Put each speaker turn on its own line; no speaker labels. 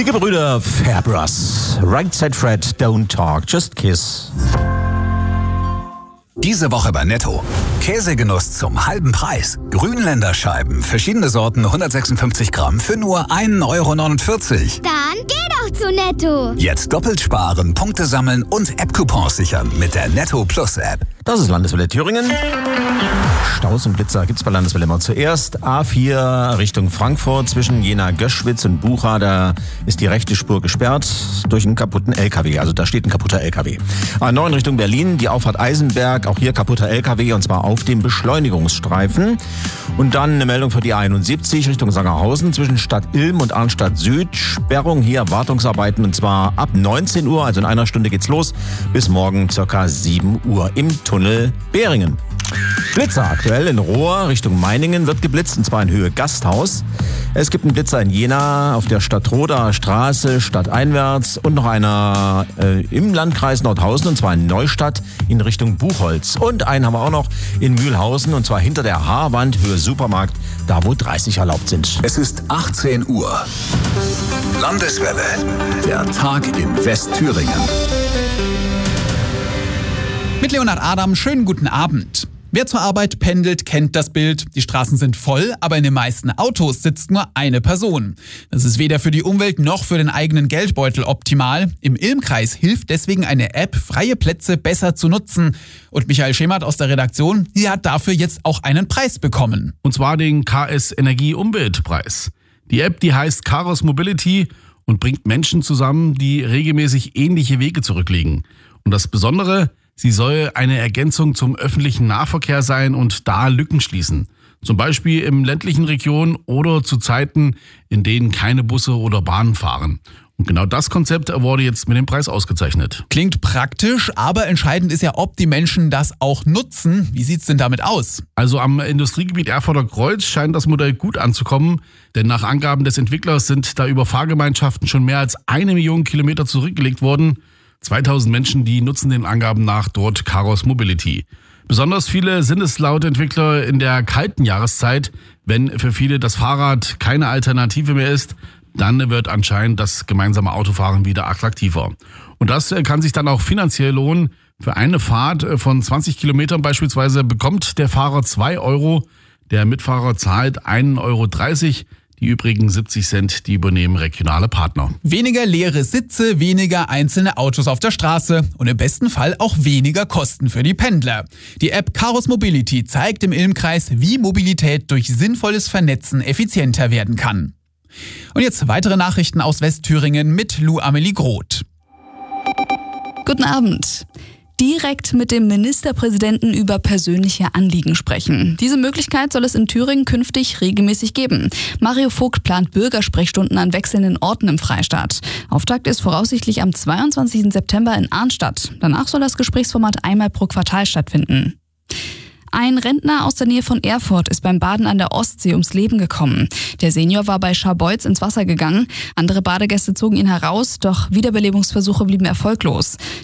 Die Gebrüder Fabras. Right Side Fred, don't talk, just kiss.
Diese Woche bei Netto. Käsegenuss zum halben Preis. Grünländer Scheiben, verschiedene Sorten, 156 Gramm für nur 1,49 Euro.
Dann geh doch zu Netto.
Jetzt doppelt sparen, Punkte sammeln und App-Coupons sichern mit der Netto Plus App.
Das ist Landeswelle Thüringen. Staus und Blitzer gibt's bei Landeswelle immer zuerst. A4 Richtung Frankfurt zwischen Jena-Göschwitz und Bucha. Da ist die rechte Spur gesperrt durch einen kaputten LKW. Also da steht ein kaputter LKW. A9 Richtung Berlin, die Auffahrt Eisenberg. Auch hier kaputter LKW und zwar auf dem Beschleunigungsstreifen. Und dann eine Meldung für die A71 Richtung Sangerhausen zwischen Stadt Ilm und Arnstadt Süd. Sperrung hier, Wartungsarbeiten und zwar ab 19 Uhr, also in einer Stunde geht's los, bis morgen ca. 7 Uhr im Tunnel Behringen. Blitzer aktuell in Rohr Richtung Meiningen wird geblitzt, und zwar in Höhe Gasthaus. Es gibt einen Blitzer in Jena auf der Stadtroder Straße, stadteinwärts, und noch einer im Landkreis Nordhausen, und zwar in Neustadt in Richtung Buchholz. Und einen haben wir auch noch in Mühlhausen, und zwar hinter der Haarwand, Höhe Supermarkt, da wo 30 erlaubt sind.
Es ist 18 Uhr. Landeswelle. Der Tag in Westthüringen.
Mit Leonhard Adam, schönen guten Abend. Wer zur Arbeit pendelt, kennt das Bild. Die Straßen sind voll, aber in den meisten Autos sitzt nur eine Person. Das ist weder für die Umwelt noch für den eigenen Geldbeutel optimal. Im Ilm-Kreis hilft deswegen eine App, freie Plätze besser zu nutzen. Und Michael Schemert aus der Redaktion, die hat dafür jetzt auch einen Preis bekommen.
Und zwar den KS Energie Umweltpreis. Die App, die heißt Caros Mobility und bringt Menschen zusammen, die regelmäßig ähnliche Wege zurücklegen. Und das Besondere: sie soll eine Ergänzung zum öffentlichen Nahverkehr sein und da Lücken schließen. Zum Beispiel in ländlichen Regionen oder zu Zeiten, in denen keine Busse oder Bahnen fahren. Und genau das Konzept wurde jetzt mit dem Preis ausgezeichnet.
Klingt praktisch, aber entscheidend ist ja, ob die Menschen das auch nutzen. Wie sieht's denn damit aus?
Also am Industriegebiet Erfurter Kreuz scheint das Modell gut anzukommen, denn nach Angaben des Entwicklers sind da über Fahrgemeinschaften schon mehr als 1 Million Kilometer zurückgelegt worden. 2000 Menschen, die nutzen den Angaben nach dort Caros Mobility. Besonders viele sind es laut Entwickler in der kalten Jahreszeit, wenn für viele das Fahrrad keine Alternative mehr ist. Dann wird anscheinend das gemeinsame Autofahren wieder attraktiver. Und das kann sich dann auch finanziell lohnen. Für eine Fahrt von 20 Kilometern beispielsweise bekommt der Fahrer 2 Euro, der Mitfahrer zahlt 1,30 Euro. Die übrigen 70 Cent, die übernehmen regionale Partner.
Weniger leere Sitze, weniger einzelne Autos auf der Straße und im besten Fall auch weniger Kosten für die Pendler. Die App Caros Mobility zeigt im Ilm-Kreis, wie Mobilität durch sinnvolles Vernetzen effizienter werden kann. Und jetzt weitere Nachrichten aus Westthüringen mit Lou Amelie Groth.
Guten Abend. Direkt mit dem Ministerpräsidenten über persönliche Anliegen sprechen. Diese Möglichkeit soll es in Thüringen künftig regelmäßig geben. Mario Vogt plant Bürgersprechstunden an wechselnden Orten im Freistaat. Auftakt ist voraussichtlich am 22. September in Arnstadt. Danach soll das Gesprächsformat einmal pro Quartal stattfinden. Ein Rentner aus der Nähe von Erfurt ist beim Baden an der Ostsee ums Leben gekommen. Der Senior war bei Scharbeutz ins Wasser gegangen. Andere Badegäste zogen ihn heraus, doch Wiederbelebungsversuche blieben erfolglos.